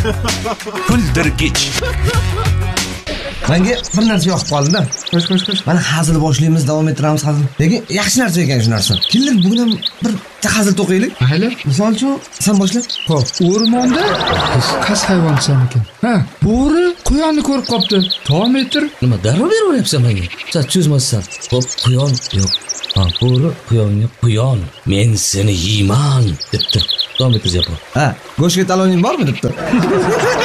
Kuldirgich. Menga bir narsa yoqib qoldi-da. Qo'sh. Mana hazil boshlaymiz, davom ettiramiz hazil. Lekin yaxshi narsa ekan shu narsa. Keling, bugun ham bir hazil to'qiylik. Mayli. Misol uchun, sen boshla. Xo'p, o'rmonda qas hayvonsan ekan. Bo'ri quyonni ko'rib qopti. Davom ettir. Nima darrov beraveryapsan menga? Sen cho'zmassan. Xo'p, quyon yo'q. Bo'ri quyon yo'q. Quyon, men seni yeyman debdi. Davom ettiryapman. Go'shtga taloning bormi debdi.